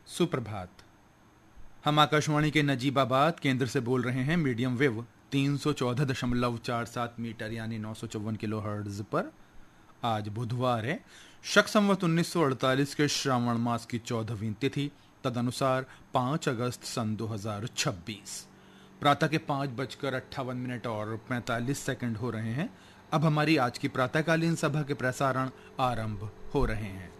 सुप्रभात। हम आकाशवाणी के नजीबाबाद केंद्र से बोल रहे हैं मीडियम वेव 314.47 मीटर यानी 954 किलो हर्ट्ज पर। आज बुधवार है, शक संवत 1948 के श्रावण मास की 14वीं तिथि, तदनुसार 5 अगस्त सन 2026। प्रातः के 5:58 और 45 सेकंड हो रहे हैं। अब हमारी आज की प्रातःकालीन सभा के प्रसारण आरंभ हो रहे हैं।